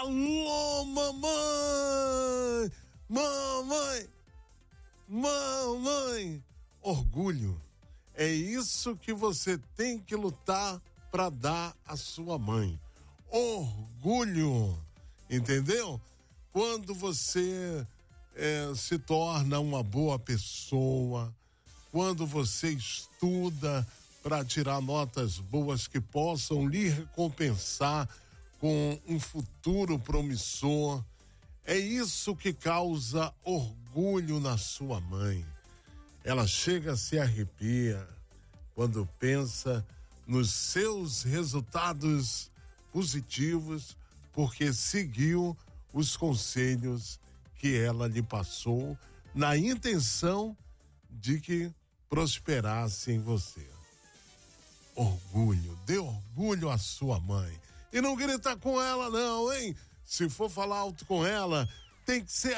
Alô, mamãe! Mamãe! Orgulho. É isso que você tem que lutar para dar à sua mãe. Orgulho. Entendeu? Quando você se torna uma boa pessoa, quando você estuda para tirar notas boas que possam lhe recompensar com um futuro promissor, é isso que causa orgulho na sua mãe. Ela chega a se arrepia quando pensa nos seus resultados positivos, porque seguiu os conselhos que ela lhe passou na intenção de que prosperasse em você. Orgulho, dê orgulho à sua mãe. E não grita com ela não, hein? Se for falar alto com ela, tem que ser